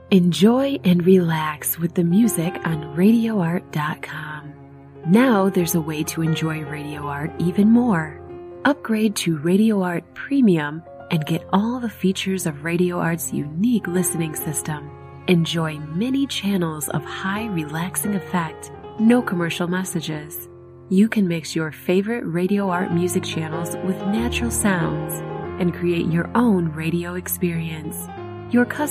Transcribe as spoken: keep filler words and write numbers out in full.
Enjoy and relax with the music on radio art dot com. Now there's a way to enjoy Radio Art even more. Upgrade to Radio Art Premium and get all the features of Radio Art's unique listening system. Enjoy many channels of high relaxing effect, no commercial messages. You can mix your favorite Radio Art music channels with natural sounds and create your own radio experience. Your custom